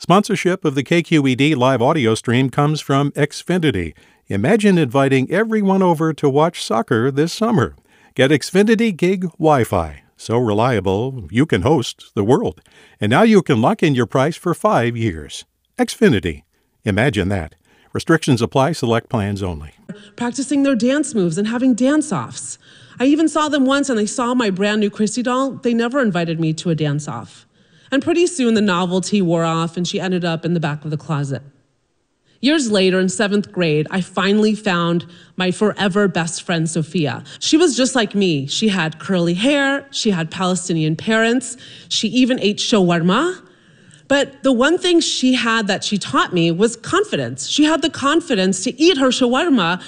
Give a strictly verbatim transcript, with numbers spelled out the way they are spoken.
Sponsorship of the K Q E D live audio stream comes from Xfinity. Imagine inviting everyone over to watch soccer this summer. Get Xfinity Gig Wi-Fi. So reliable, you can host the world. And now you can lock in your price for five years. Xfinity. Imagine that. Restrictions apply. Select plans only. Practicing their dance moves and having dance-offs. I even saw them once and they saw my brand new Christy doll. They never invited me to a dance-off. And pretty soon the novelty wore off and she ended up in the back of the closet. Years later, in seventh grade, I finally found my forever best friend, Sophia. She was just like me. She had curly hair, she had Palestinian parents, she even ate shawarma. But the one thing she had that she taught me was confidence. She had the confidence to eat her shawarma